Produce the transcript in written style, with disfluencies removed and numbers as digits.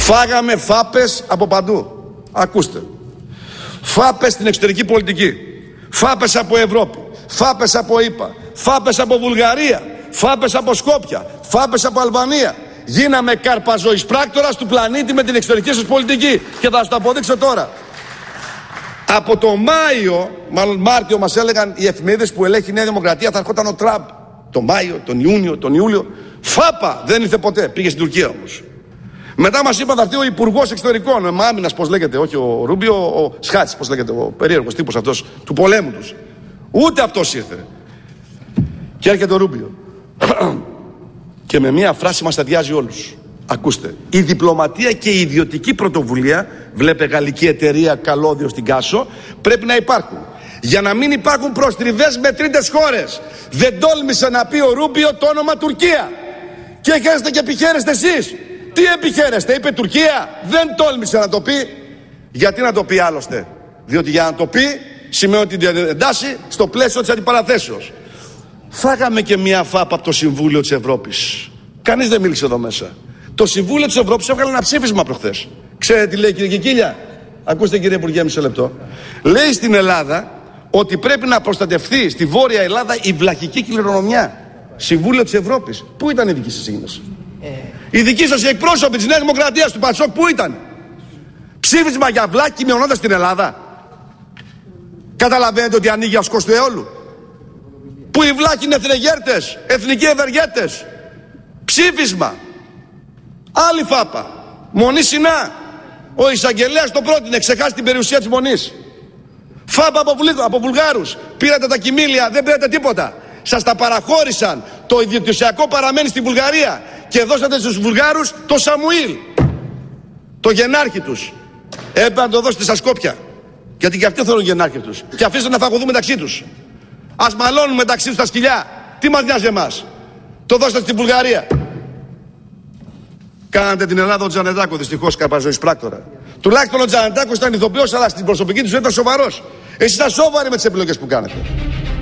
Φάγαμε φάπες από παντού. Ακούστε. Φάπες στην εξωτερική πολιτική. Φάπες από Ευρώπη. Φάπες από ΗΠΑ. Φάπες από Βουλγαρία. Φάπες από Σκόπια. Φάπες από Αλβανία. Γίναμε καρπαζοής πράκτορας του πλανήτη με την εξωτερική σας πολιτική. Και θα σας το αποδείξω τώρα. Από το Μάιο, μάλλον Μάρτιο, μας έλεγαν οι εφημερίδες που ελέγχει η Νέα Δημοκρατία θα ερχόταν ο Τραμπ. Το Μάιο, τον Ιούνιο, τον Ιούλιο. Φάπα! Δεν ήρθε ποτέ. Πήγε στην Τουρκία όμως. Μετά μας είπαν θα έρθει ο Υπουργός Εξωτερικών. Άμυνας, πώς λέγεται, όχι ο Ρούμπιο, ο Σχάτς, πώς λέγεται, ο περίεργος τύπος αυτός του πολέμου τους. Ούτε αυτός ήρθε. Και έρχεται ο Ρούμπιο. Και με μία φράση μας αδειάζει όλους. Ακούστε. Η διπλωματία και η ιδιωτική πρωτοβουλία, βλέπε γαλλική εταιρεία καλώδιο στην Κάσο, πρέπει να υπάρχουν. Για να μην υπάρχουν προστριβές με τρίτες χώρες. Δεν τόλμησε να πει ο Ρούμπιο το όνομα Τουρκία. Και χαίρεστε και επιχαίρεστε εσείς. Τι επιχαίρεστε, είπε Τουρκία. Δεν τόλμησε να το πει. Γιατί να το πει άλλωστε? Διότι για να το πει σημαίνει ότι την εντάσσει στο πλαίσιο της αντιπαραθέσεως. Φάγαμε και μια φάπα από το Συμβούλιο της Ευρώπης. Κανείς δεν μίλησε εδώ μέσα. Το Συμβούλιο της Ευρώπης έβγαλε ένα ψήφισμα προχθές. Ξέρετε τι λέει, κύριε Κικίλια? Ακούστε, κύριε Υπουργέ, μισό λεπτό. Λέει στην Ελλάδα ότι πρέπει να προστατευτεί στη Βόρεια Ελλάδα η βλαχική κληρονομιά. Συμβούλιο της Ευρώπης. Πού ήταν η δική σας σύγκριση? Οι δικοί σας οι εκπρόσωποι της Νέας Δημοκρατίας, του Πασόκ, πού ήταν? Ψήφισμα για βλάκη μειονότητας στην Ελλάδα. Καταλαβαίνετε ότι ανοίγει ασκός του αιώλου? Που οι βλάκοι είναι εθνεγέρτες, εθνικοί ευεργέτες. Ψήφισμα. Άλλη φάπα. Μονή Σινά. Ο εισαγγελέας το πρότεινε, ξεχάσει την περιουσία της Μονής. Φάπα από Βουλγάρους. Πήρατε τα κοιμήλια, δεν πήρατε τίποτα. Σας τα παραχώρησαν. Το ιδιωτικό παραμένει στη Βουλγαρία. Και δώσατε στους Βουλγάρους το Σαμουήλ, το γενάρχη τους. Έπρεπε να το δώσετε στα Σκόπια. Γιατί και αυτοί θέλουν γενάρχη τους. Και αφήστε να φαγωθούν μεταξύ τους. Ας μαλώνουν μεταξύ τους τα σκυλιά. Τι μας νοιάζει εμάς? Το δώσετε στη Βουλγαρία. Κάνατε την Ελλάδα ο Τζανετάκο, δυστυχώς, καρπαζοής πράκτορα. Τουλάχιστον ο Τζανετάκος ήταν ηθοποιός, αλλά στην προσωπική του ήταν σοβαρός. Εσείς είστε σοβαροί με τις επιλογές που κάνετε.